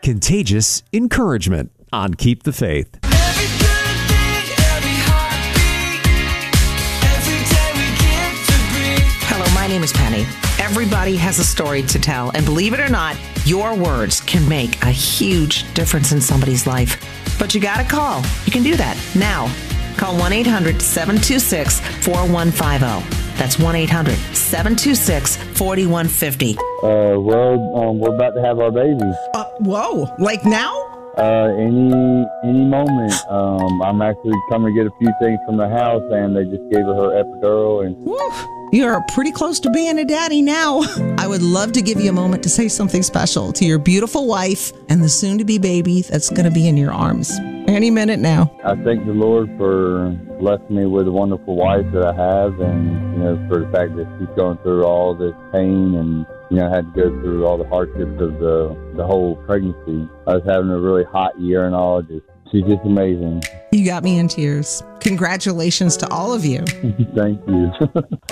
Contagious encouragement on Keep the Faith. Every good thing, every heartbeat, every day we give to breathe. Hello, my name is Penny. Everybody has a story to tell, and believe it or not, your words can make a huge difference in somebody's life. But you gotta call. You can do that now. Call 1-800-726-4150. That's 1-800-726-4150. We're about to have our baby. Whoa, like now? Any moment. I'm actually coming to get a few things from the house, and they just gave her epidural. And Woo. You're pretty close to being a daddy now. I would love to give you a moment to say something special to your beautiful wife and the soon-to-be baby that's going to be in your arms. Any minute now. I thank the Lord for blessing me with a wonderful wife that I have, and for the fact that she's going through all this pain and had to go through all the hardships of the whole pregnancy. I was having a really hot urologist. She's just amazing. You got me in tears. Congratulations to all of you. Thank you.